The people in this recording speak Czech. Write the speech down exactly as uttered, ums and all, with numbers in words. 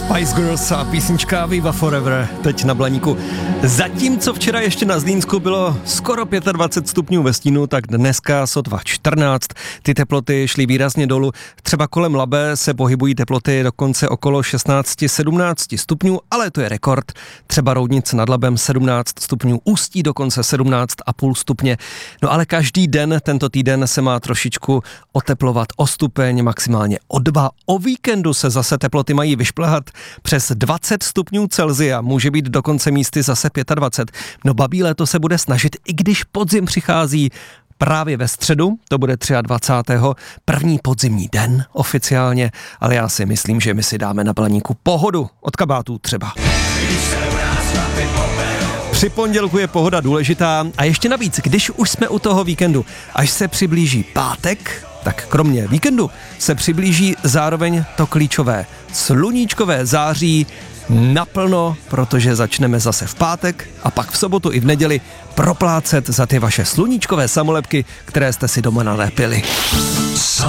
Spice Girls a písnička Viva Forever teď na Blaníku. Zatímco včera ještě na Zlínsku bylo skoro dvacet pět stupňů ve stínu, tak dneska sotva čtrnáct. Ty teploty šly výrazně dolů. Třeba kolem Labe se pohybují teploty dokonce okolo šestnáct sedmnáct stupňů, ale to je rekord. Třeba Roudnice nad Labem sedmnáct stupňů, Ústí dokonce sedmnáct a půl stupně. No ale každý den tento týden se má trošičku oteplovat o stupeň, maximálně o dva. O víkendu se zase teploty mají vyšplhat přes dvacet stupňů Celsia, může být dokonce místy zase dvacet pět. No babí léto se bude snažit, i když podzim přichází právě ve středu, to bude dvacátého třetího první podzimní den oficiálně, ale já si myslím, že my si dáme na Blaníku pohodu od kabátů třeba. Při pondělku je pohoda důležitá a ještě navíc, když už jsme u toho víkendu, až se přiblíží pátek, tak kromě víkendu se přiblíží zároveň to klíčové sluníčkové září naplno, protože začneme zase v pátek a pak v sobotu i v neděli proplácet za ty vaše sluníčkové samolepky, které jste si doma nalepili.